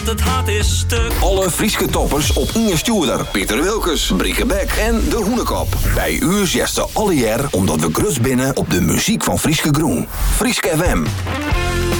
Het hart is stuk. Alle Frieske toppers op Inge Stuurder, Pieter Wilkes, Brieke Beck en De Hoenekop. Bij u zesten alle jaar omdat we grus binnen op de muziek van Frieske Groen. Frieske FM.